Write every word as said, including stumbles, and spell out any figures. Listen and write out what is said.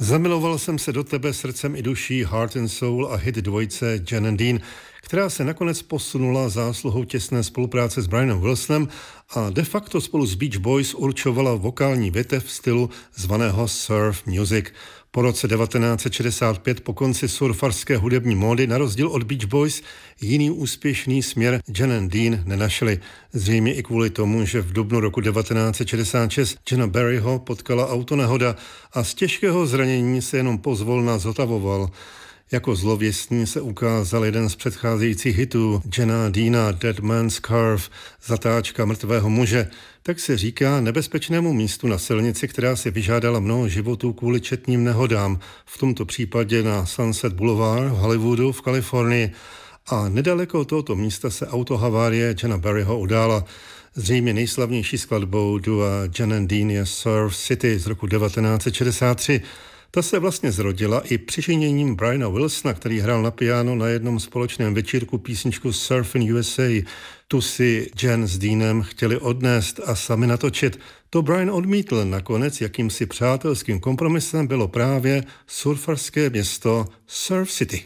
Zamiloval jsem se do tebe srdcem i duší, Heart and Soul a hit dvojice Jen and Dean, která se nakonec posunula zásluhou těsné spolupráce s Brianem Wilsonem a de facto spolu s Beach Boys určovala vokální větev stylu zvaného surf music. Po roce devatenáct set šedesát pět, po konci surfarské hudební módy, na rozdíl od Beach Boys, jiný úspěšný směr Jen and Dean nenašli. Zřejmě i kvůli tomu, že v dubnu roku devatenáct set šedesát šest Jana Berryho potkala autonehoda a z těžkého zranění se jenom pozvolna zotavoval. Jako zlověstný se ukázal jeden z předcházejících hitů Jana Deana, Dead Man's Curve, zatáčka mrtvého muže. Tak se říká nebezpečnému místu na silnici, která si vyžádala mnoho životů kvůli četným nehodám, v tomto případě na Sunset Boulevard v Hollywoodu v Kalifornii. A nedaleko tohoto místa se autohavárie Jana Berryho udála. Zřejmě nejslavnější skladbou dua Jen and Dean je Surf City z roku devatenáct set šedesát tři. Ta se vlastně zrodila i přičiněním Briana Wilsona, který hrál na piano na jednom společném večírku písničku Surfin' U S A. Tu si Jen s Deanem chtěli odnést a sami natočit. To Brian odmítl. Nakonec jakýmsi přátelským kompromisem bylo právě surfarské město Surf City.